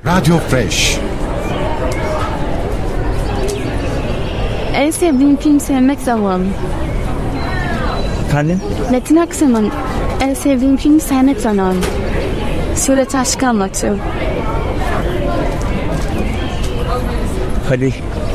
Radyo Fresh. En sevdiğim film Sevmek Zamanı. Efendim? Metin Aksel'in en sevdiğim film Sevmek Zamanı. Süreç aşkı anlatıyor. Hadi